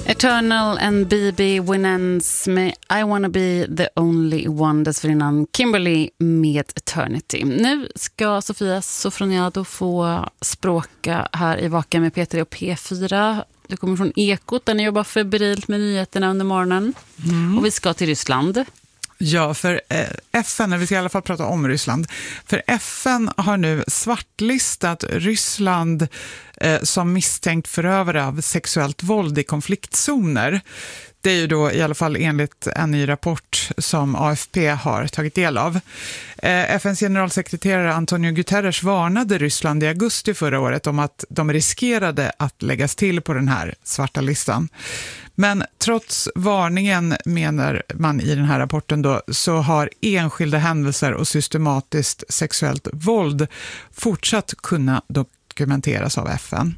Eternal and BB Winans med I wanna be the only one, dessförinnan Kimberly med Eternity. Nu ska Sofia Sofroniado få språka här i Vaken med P3 och P4. Du kommer från Ekot där ni jobbar febrilt med nyheterna under morgonen. Och vi ska till Ryssland. Ja, för FN, vi ska i alla fall prata om Ryssland. För FN har nu svartlistat Ryssland som misstänkt förövare av sexuellt våld i konfliktzoner. Det är ju då i alla fall enligt en ny rapport som AFP har tagit del av. FNs generalsekreterare Antonio Guterres varnade Ryssland i augusti förra året om att de riskerade att läggas till på den här svarta listan. Men trots varningen, menar man i den här rapporten då, så har enskilda händelser och systematiskt sexuellt våld fortsatt kunna dokumenteras av FN.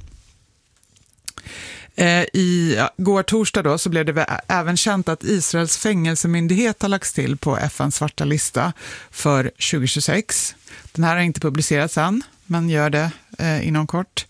I går torsdag då så blev det även känt att Israels fängelsemyndighet har lagts till på FNs svarta lista för 2026. Den här har inte publicerats än, men gör det inom kort.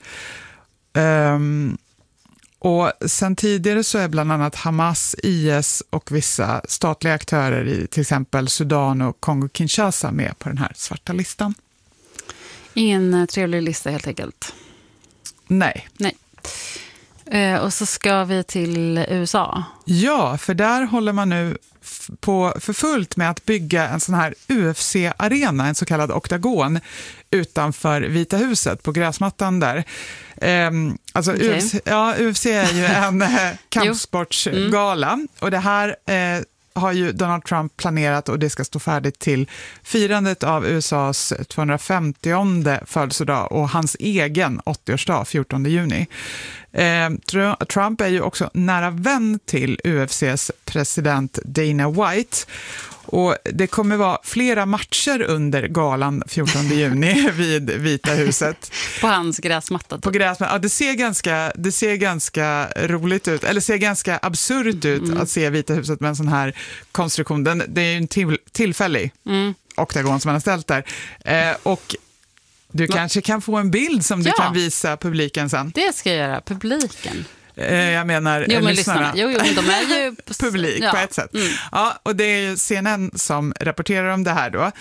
Och sen tidigare så är bland annat Hamas, IS och vissa statliga aktörer i till exempel Sudan och Kongo-Kinshasa med på den här svarta listan. Ingen trevlig lista helt enkelt. Nej. Och så ska vi till USA. Ja, för där håller man nu på för fullt med att bygga en sån här UFC-arena, en så kallad oktagon, utanför Vita huset på gräsmattan där. Alltså okay. UFC är ju en kampsportsgala och det här har ju Donald Trump planerat och det ska stå färdigt till firandet av USAs 250:e födelsedag och hans egen 80-årsdag 14 juni. Trump är ju också nära vän till UFCs president Dana White och det kommer vara flera matcher under galan 14 juni vid Vita huset. På hans gräsmatta. På gräsmatta. Ja, det ser ganska roligt ut, eller ser ganska absurt ut att se Vita huset med en sån här konstruktion. Det är ju en tillfällig oktagon som man har ställt där. Och du kanske kan få en bild som du kan visa publiken sen. Det ska jag göra, publiken. Jag menar lyssnarna. Jo, men de är ju publik på ett sätt. Ja, och det är ju CNN som rapporterar om det här då.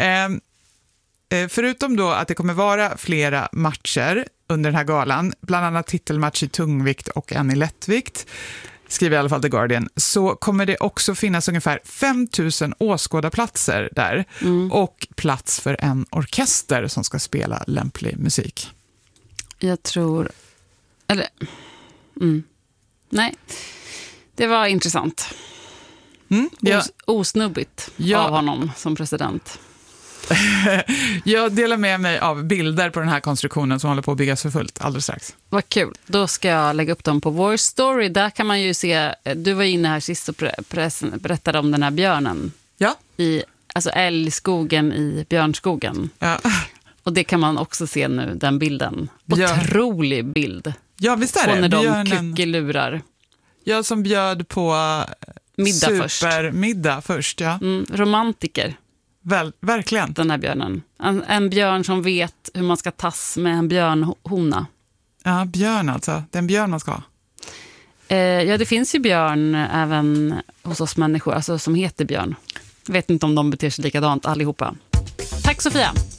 Förutom då att det kommer vara flera matcher under den här galan, bland annat titelmatch i tungvikt och en i lättvikt, skriver i alla fall The Guardian, så kommer det också finnas ungefär 5 000 åskådarplatser där och plats för en orkester som ska spela lämplig musik. Jag tror... Nej, det var intressant. Osnubbigt av honom som president. Jag delar med mig av bilder på den här konstruktionen som håller på att byggas för fullt alldeles strax. Vad kul. Då ska jag lägga upp dem på vår story. Där kan man ju se, du var inne här sist och berättade om den här björnen. Ja. Alltså älgskogen i björnskogen. Ja. Och det kan man också se nu, den bilden. Otrolig bild. Ja, visst är det. Och när de kuckelurar. Ja, som bjöd på supermiddag först. Ja. Romantiker. Verkligen. Den här björnen. En björn som vet hur man ska tas med en björnhona. Ja, björn alltså. Det är en björn man ska ha. Ja, det finns ju björn även hos oss människor, alltså som heter björn. Jag vet inte om de beter sig likadant allihopa. Tack Sofia.